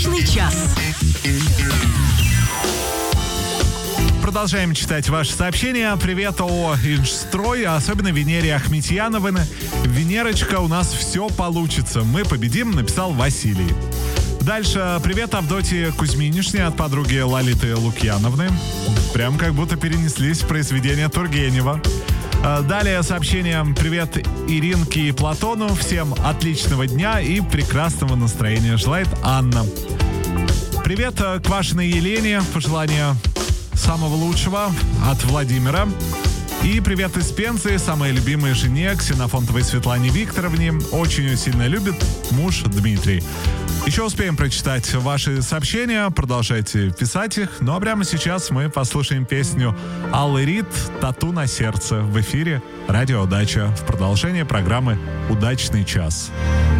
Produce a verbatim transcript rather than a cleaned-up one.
Удачный час. Продолжаем читать ваши сообщения. Привет, ООО «Инжстрой», особенно Венере Ахметьяновой. Венерочка, у нас все получится. Мы победим, написал Василий. Дальше. Привет Авдотье Кузьминишне от подруги Лолиты Лукьяновны. Прям как будто перенеслись в произведение Тургенева. Далее сообщение. Привет Иринке и Платону. Всем отличного дня и прекрасного настроения. Желает Анна. Привет Квашиной Елене. Пожелания самого лучшего от Владимира. И привет из Пензы, самой любимой жене Ксенофонтовой Светлане Викторовне. Очень ее сильно любит муж Дмитрий. Еще успеем прочитать ваши сообщения, продолжайте писать их. Ну а прямо сейчас мы послушаем песню Аллы Рид «Тату на сердце» в эфире «Радио Удача» в продолжении программы «Удачный час».